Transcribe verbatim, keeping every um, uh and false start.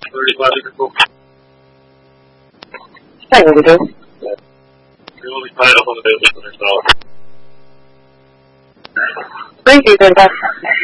thirty-five people. I will do. We will be tied up on the business for yourself. Thank you, good.